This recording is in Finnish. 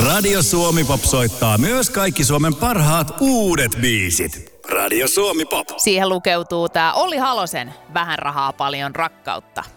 Radio Suomi Pop soittaa myös kaikki Suomen parhaat uudet biisit. Radio Suomi Pop. Siihen lukeutuu tää Olli Halosen Vähän rahaa paljon rakkautta.